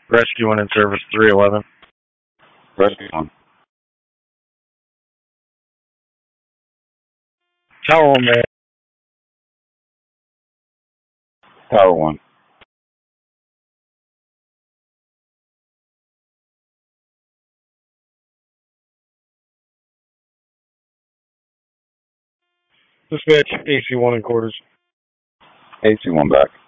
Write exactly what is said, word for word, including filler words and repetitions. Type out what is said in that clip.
Rescue one in service three eleven. Rescue one. Tower one, man. Tower one. Dispatch A C one in quarters. A C one back.